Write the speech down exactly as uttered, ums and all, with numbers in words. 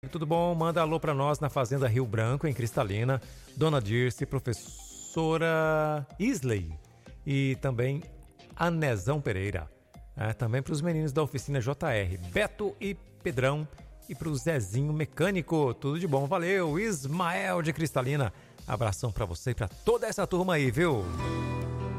Tudo bom? Manda alô pra nós na Fazenda Rio Branco, em Cristalina. Dona Dirce, professora Isley e também Anezão Pereira. É, também para os meninos da oficina J R, Beto e Pedrão. E para o Zezinho Mecânico. Tudo de bom, valeu. Ismael de Cristalina. Abração para você e para toda essa turma aí, viu?